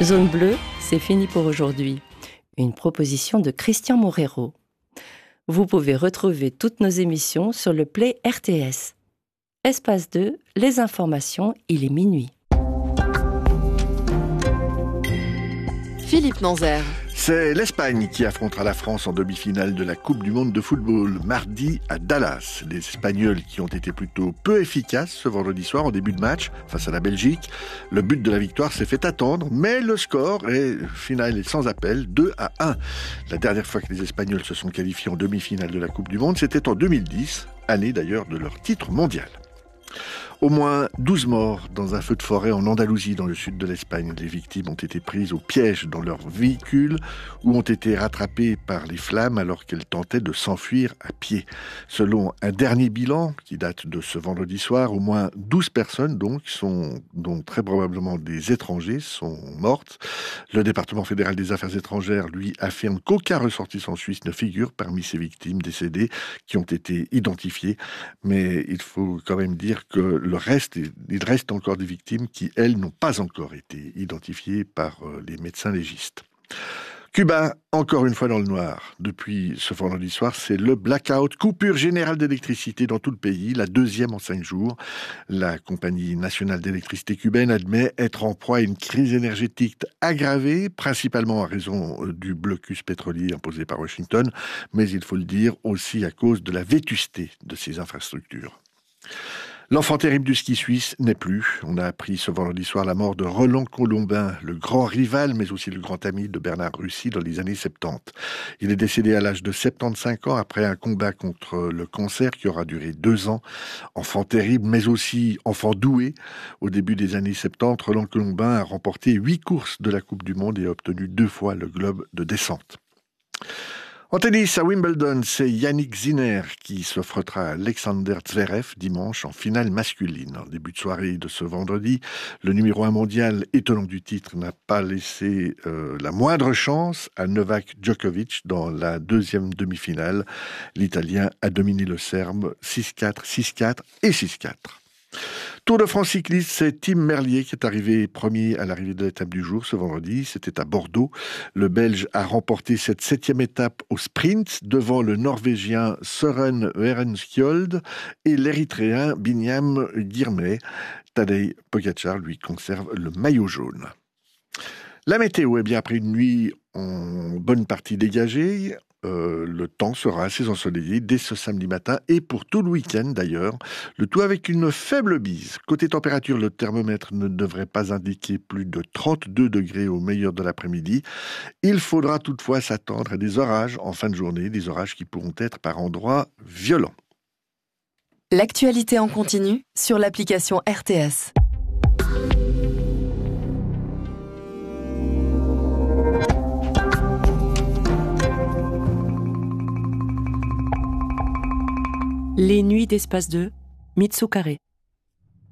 Zone bleue, c'est fini pour aujourd'hui. Une proposition de Christian Morero. Vous pouvez retrouver toutes nos émissions sur le Play RTS. Espace 2, les informations, il est minuit. Philippe Nanzer. C'est l'Espagne qui affrontera la France en demi-finale de la Coupe du Monde de football mardi à Dallas. Les Espagnols qui ont été plutôt peu efficaces ce vendredi soir en début de match face à la Belgique. Le but de la victoire s'est fait attendre, mais le score est final et sans appel, 2-1. La dernière fois que les Espagnols se sont qualifiés en demi-finale de la Coupe du Monde, c'était en 2010, année d'ailleurs de leur titre mondial. Au moins 12 morts dans un feu de forêt en Andalousie, dans le sud de l'Espagne. Les victimes ont été prises au piège dans leur véhicule ou ont été rattrapées par les flammes alors qu'elles tentaient de s'enfuir à pied. Selon un dernier bilan qui date de ce vendredi soir, au moins 12 personnes dont très probablement des étrangers sont mortes. Le département fédéral des affaires étrangères, lui, affirme qu'aucun ressortissant suisse ne figure parmi ces victimes décédées qui ont été identifiées. Mais il faut quand même dire que il reste encore des victimes qui, elles, n'ont pas encore été identifiées par les médecins légistes. Cuba, encore une fois dans le noir. Depuis ce vendredi soir, c'est le blackout, coupure générale d'électricité dans tout le pays, la deuxième en 5 jours. La compagnie nationale d'électricité cubaine admet être en proie à une crise énergétique aggravée, principalement à raison du blocus pétrolier imposé par Washington, mais il faut le dire aussi à cause de la vétusté de ses infrastructures. L'enfant terrible du ski suisse n'est plus. On a appris ce vendredi soir la mort de Roland Colombin, le grand rival, mais aussi le grand ami de Bernard Russi dans les années 70. Il est décédé à l'âge de 75 ans après un combat contre le cancer qui aura duré 2 ans. Enfant terrible, mais aussi enfant doué. Au début des années 70, Roland Colombin a remporté 8 courses de la Coupe du Monde et a obtenu 2 fois le globe de descente. En tennis, à Wimbledon, c'est Yannick Sinner qui se frottera à Alexander Zverev dimanche en finale masculine. En début de soirée de ce vendredi, le numéro 1 mondial, étonnant du titre, n'a pas laissé la moindre chance à Novak Djokovic dans la deuxième demi-finale. L'Italien a dominé le Serbe 6-4, 6-4 et 6-4. Tour de France cycliste, c'est Tim Merlier qui est arrivé premier à l'arrivée de l'étape du jour ce vendredi. C'était à Bordeaux. Le Belge a remporté cette 7e étape au sprint devant le Norvégien Søren Werenskjold et l'Érythréen Binyam Girmay. Tadej Pogačar, lui, conserve le maillot jaune. La météo, bien après une nuit en bonne partie dégagée, le temps sera assez ensoleillé dès ce samedi matin et pour tout le week-end d'ailleurs, le tout avec une faible bise. Côté température, le thermomètre ne devrait pas indiquer plus de 32 degrés au meilleur de l'après-midi. Il faudra toutefois s'attendre à des orages en fin de journée, des orages qui pourront être par endroits violents. L'actualité en continu sur l'application RTS. Les nuits d'Espace 2, Mitsu Carré.